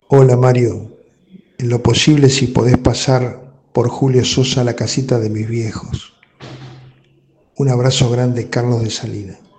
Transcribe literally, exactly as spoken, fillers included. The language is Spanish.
Hola Mario, en lo posible si podés pasar por Julio Sosa a la casita de mis viejos. Un abrazo grande, Carlos de Salinas.